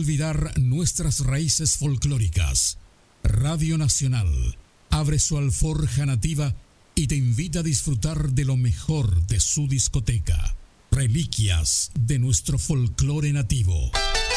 olvidar nuestras raíces folclóricas. Radio Nacional abre su alforja nativa y te invita a disfrutar de lo mejor de su discoteca. Reliquias de nuestro folclore nativo.